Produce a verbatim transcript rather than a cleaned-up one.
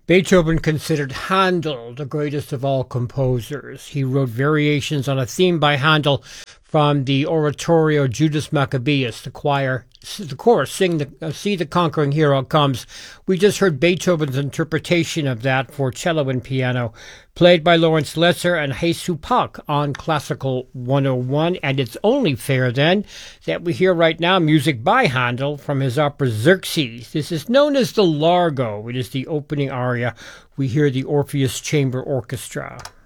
Beethoven considered Handel the greatest of all composers. He wrote variations on a theme by Handel from the oratorio Judas Maccabeus. The choir, the chorus, sing the uh, "See the Conquering Hero Comes." We just heard Beethoven's interpretation of that for cello and piano, played by Lawrence Lesser and Hesu Pak on Classical one oh one. And it's only fair, then, that we hear right now music by Handel from his opera Xerxes. This is known as the Largo. It is the opening aria. We hear the Orpheus Chamber Orchestra.